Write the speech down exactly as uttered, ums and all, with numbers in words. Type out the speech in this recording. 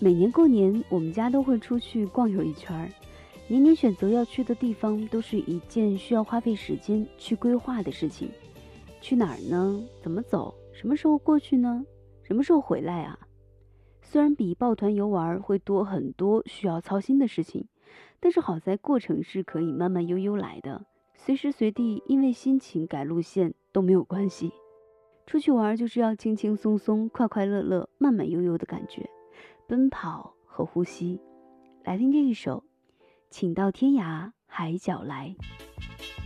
每年过年，我们家都会出去逛游一圈儿。年年选择要去的地方，都是一件需要花费时间去规划的事情。去哪儿呢？怎么走？什么时候过去呢？什么时候回来啊？虽然比抱团游玩会多很多需要操心的事情，但是好在过程是可以慢慢悠悠来的，随时随地因为心情改路线都没有关系。出去玩就是要轻轻松松、快快乐乐、慢慢悠悠的感觉，奔跑和呼吸。来听这一首，请到天涯海角来。